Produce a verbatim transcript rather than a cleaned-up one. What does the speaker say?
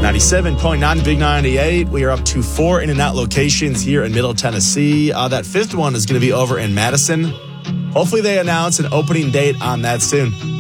ninety-seven point nine Big ninety-eight. We are up to four In-N-Out locations here in Middle Tennessee. Uh, that fifth one is going to be over in Madison. Hopefully they announce an opening date on that soon.